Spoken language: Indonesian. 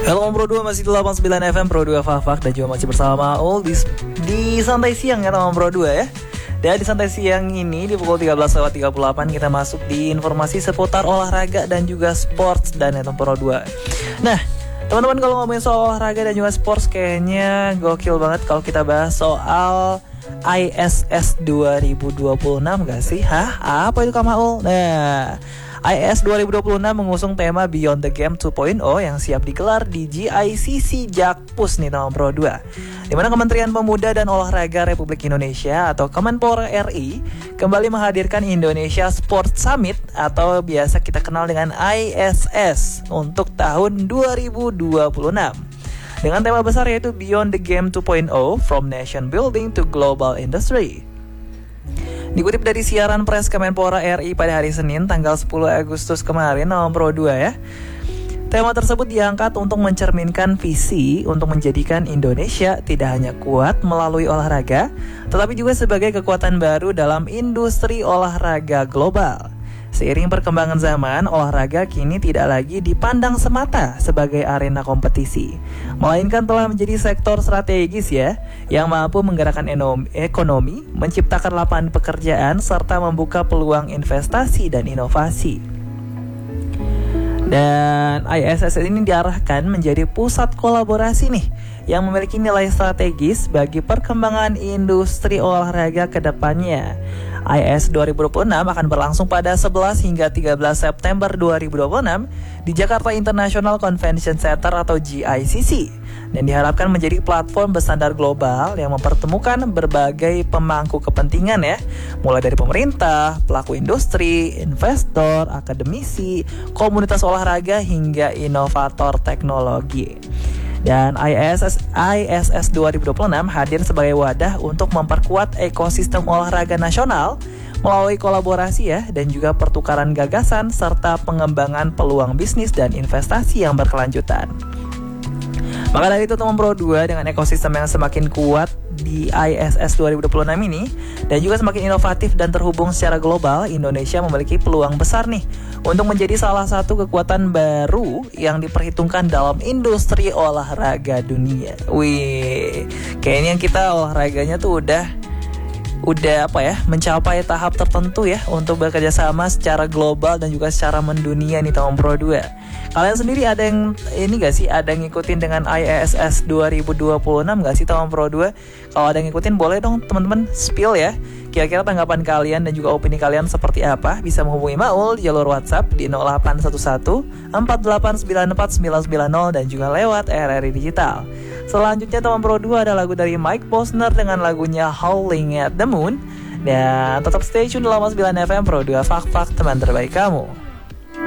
Halo Pro 2, masih di 89 FM Pro 2 Fak dan juga masih bersama Maul di santai siang ya teman Pro 2 ya. Dan di santai siang ini di pukul 13.38 kita masuk di informasi seputar olahraga dan juga sports dan ya teman Pro 2. Nah, teman-teman kalau ngomongin soal olahraga dan juga sports kayaknya gokil banget kalau kita bahas soal ISS 2026 gak sih? Hah? Apa itu Kak Maul? Nah, ISS 2026 mengusung tema Beyond the Game 2.0 yang siap digelar di GICC Jakpus nih teman Pro 2. Di mana Kementerian Pemuda dan Olahraga Republik Indonesia atau Kemenpora RI kembali menghadirkan Indonesia Sport Summit atau biasa kita kenal dengan ISS untuk tahun 2026. Dengan tema besar yaitu Beyond the Game 2.0 From Nation Building to Global Industry. Dikutip dari siaran pers Kemenpora RI pada hari Senin tanggal 10 Agustus kemarin nomor Pro 2 ya. Tema tersebut diangkat untuk mencerminkan visi untuk menjadikan Indonesia tidak hanya kuat melalui olahraga, tetapi juga sebagai kekuatan baru dalam industri olahraga global. Seiring perkembangan zaman, olahraga kini tidak lagi dipandang semata sebagai arena kompetisi, melainkan telah menjadi sektor strategis ya, yang mampu menggerakkan ekonomi, menciptakan lapangan pekerjaan, serta membuka peluang investasi dan inovasi. Dan ISS ini diarahkan menjadi pusat kolaborasi nih, yang memiliki nilai strategis bagi perkembangan industri olahraga ke depannya. ISS 2026 akan berlangsung pada 11 hingga 13 September 2026 di Jakarta International Convention Center atau GICC dan diharapkan menjadi platform berstandar global yang mempertemukan berbagai pemangku kepentingan ya, mulai dari pemerintah, pelaku industri, investor, akademisi, komunitas olahraga hingga inovator teknologi. Dan ISS 2026 hadir sebagai wadah untuk memperkuat ekosistem olahraga nasional melalui kolaborasi ya dan juga pertukaran gagasan serta pengembangan peluang bisnis dan investasi yang berkelanjutan. Maka dari itu teman Pro 2 dengan ekosistem yang semakin kuat di ISS 2026 ini dan juga semakin inovatif dan terhubung secara global, Indonesia memiliki peluang besar nih untuk menjadi salah satu kekuatan baru yang diperhitungkan dalam industri olahraga dunia. Wih, kayaknya kita olahraganya tuh udah mencapai tahap tertentu ya untuk bekerja sama secara global dan juga secara mendunia nih teman Pro 2. Kalian sendiri ada yang ngikutin dengan ISS 2026 gak sih teman Pro 2? Kalau ada yang ngikutin boleh dong teman-teman spill ya. Kira-kira tanggapan kalian dan juga opini kalian seperti apa? Bisa menghubungi Maul di jalur WhatsApp di 0811 4894 990 dan juga lewat RRI Digital. Selanjutnya teman Pro 2 ada lagu dari Mike Posner dengan lagunya Howling at the Moon. Dan tetap stay tune di 89 FM Pro 2 Fak teman terbaik kamu.